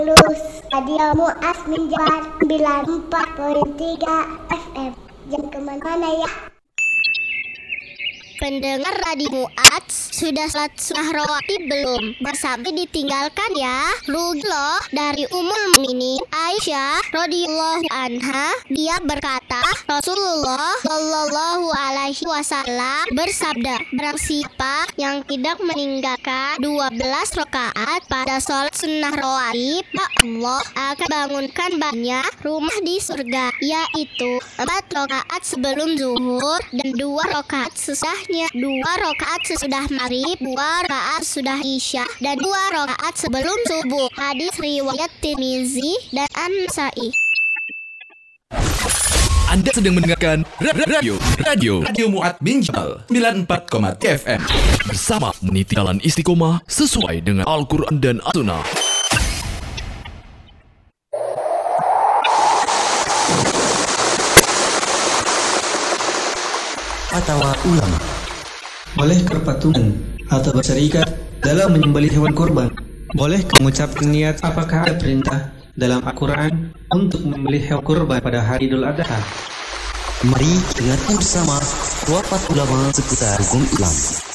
Lulus Radio Mu'az Minjar 94.3 FM. Jangan kemana-mana ya. Pendengar Radio Mu'az, sudah salat sunnah rawatib belum? Sampai ditinggalkan ya. Rugi loh. Dari Ummul Mukminin Aisyah radhiyallahu anha, dia berkata, Rasulullah Shallallahu alaihi wasallam bersabda, barang siapa yang tidak meninggalkan 12 rakaat pada salat sunnah rawatib, Allah akan bangunkan banyak rumah di surga, yaitu 4 rakaat sebelum zuhur dan 2 rakaat sesudahnya, 2 rakaat sesudah maghrib, 2 rakaat sudah isya, dan 2 rakaat sebelum subuh. Hadis riwayat Tirmizi dan An-Nasa'i. Anda sedang mendengarkan Radio Mu'az Minjar 94,3 FM bersama meniti jalan istiqomah sesuai dengan Al-Quran dan As-Sunnah. Fatwa ulama. Boleh berpatungan atau berserikat dalam menyembelih hewan kurban? Boleh mengucapkan niat apakah ada perintah dalam Al-Quran untuk membeli hewan kurban pada hari Idul Adha? Mari dengarkan bersama wafat ulama seputar hukum Islam.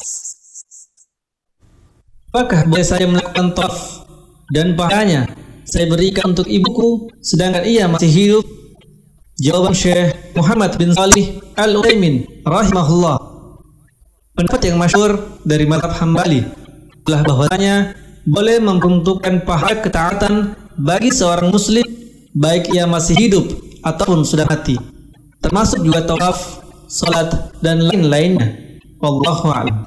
Apakah boleh saya melakukan tawaf dan pahalanya saya berikan untuk ibuku sedangkan ia masih hidup? Jawaban Syekh Muhammad bin Shalih Al-Utsaimin rahimahullah, pendapat yang masyhur dari mazhab Hambali adalah bahwasanya boleh memperuntukkan pahala ketaatan bagi seorang muslim baik ia masih hidup ataupun sudah mati, termasuk juga tawaf, salat dan lain-lainnya. Wallahu a'lam.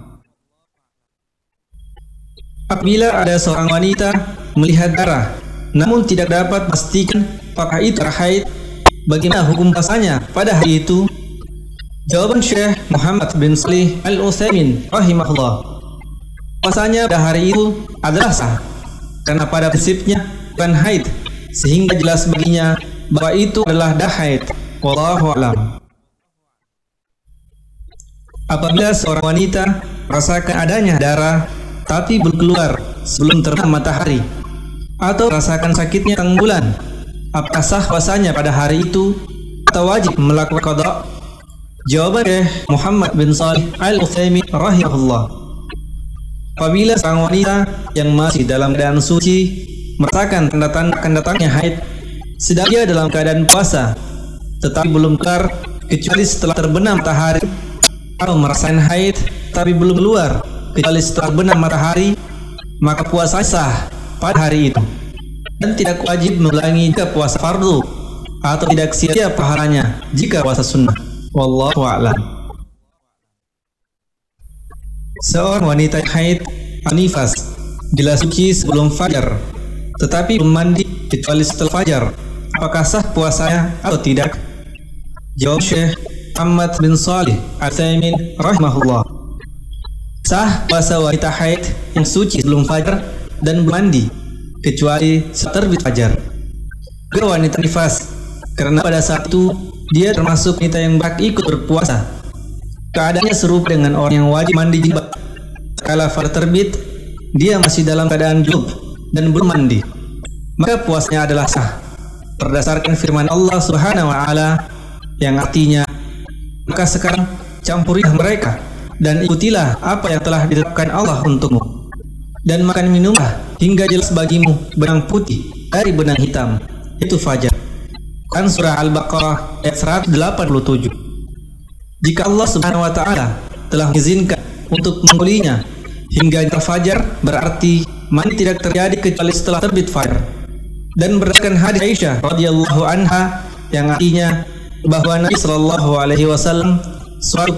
Apabila ada seorang wanita melihat darah namun tidak dapat pastikan apakah itu darah haid, bagaimana hukum puasanya pada hari itu? Jawaban Syekh Muhammad bin Shalih Al-Utsaimin rahimahullah, puasanya pada hari itu adalah sah karena pada prinsipnya bukan haid, sehingga jelas baginya bahwa itu adalah darah haid. Wallahu a'lam. Apabila seorang wanita merasakan adanya darah tapi belum keluar sebelum terbenam matahari atau merasakan sakitnya tengah bulan, apakah sah puasanya pada hari itu atau wajib melakukan qada? Jawaban Syekh Muhammad bin Shalih Al-Utsaimin rahimahullah, apabila seorang wanita yang masih dalam keadaan suci merasakan tanda-tanda akan datangnya haid sedang dia dalam keadaan puasa tetapi belum keluar kecuali setelah terbenam matahari, atau merasakan haid tapi belum keluar kecuali setelah terbenam matahari, maka puasa sah pada hari itu dan tidak wajib mengulangi jika puasa fardu atau tidak sia-sia pahalanya jika puasa sunnah. Wallahu a'lam. Seorang wanita haid atau nifas bila suci sebelum fajar tetapi belum mandi kecuali setelah fajar, apakah sah puasanya atau tidak? Jawab Syekh Muhammad bin Shalih Al-Utsaimin rahimahullah, sah puasa wanita haid yang suci sebelum fajar dan belum mandi kecuali setelah terbit fajar. Ke wanita nifas, karena pada saat itu dia termasuk wanita yang berhak ikut berpuasa. Keadaannya serupa dengan orang yang wajib mandi junub. Kala fajar terbit, dia masih dalam keadaan junub dan belum mandi, maka puasanya adalah sah berdasarkan firman Allah Subhanahu wa taala yang artinya, maka sekarang campurilah mereka dan ikutilah apa yang telah ditetapkan Allah untukmu, dan makan minumlah hingga jelas bagimu benang putih dari benang hitam, itu fajar. Kan surah Al-Baqarah ayat 187. Jika Allah Subhanahu wa taala telah mengizinkan untuk mengulinya hingga fajar, berarti mandi tidak terjadi kecuali setelah terbit fajar. Dan berdasarkan hadis Aisyah radhiyallahu anha yang artinya bahwa Nabi sallallahu alaihi wasallam suatu